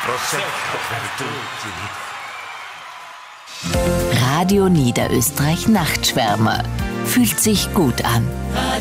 Prosecco per tutti. Radio Niederösterreich Nachtschwärmer. Fühlt sich gut an.